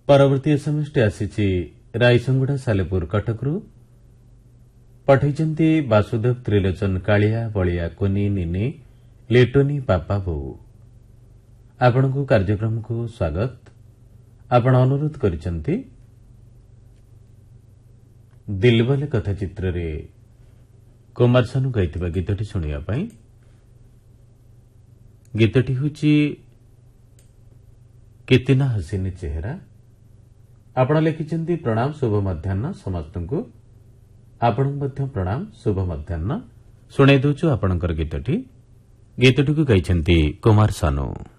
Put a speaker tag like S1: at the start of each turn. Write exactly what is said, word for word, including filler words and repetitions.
S1: परवर्ती SMS T आसी रायसंगुड़ा सालेपुर कटकरू पठाइछन्ति वासुदेव त्रिलोचन कालिया बलिया कोनी निनी लेटोनी पापा बोऊ। आपणको कार्यक्रम को स्वागत। आपण अनुरोध करिसन्ति दिलवाले कथा चित्र रे कुमार सानू गाइथिबा गीतटी सुनिया पई। गीतटी हुची कितना हसीनी चेहरा। आपण लिखिछन्ति प्रणाम शुभ मध्याह्न समस्तଙ୍କୁ। आपण मध्य प्रणाम शुभ मध्याह्न। सुनाई दउछु आपणकर गीतटी। गीतटी को गाइछन्ति कुमार सानू।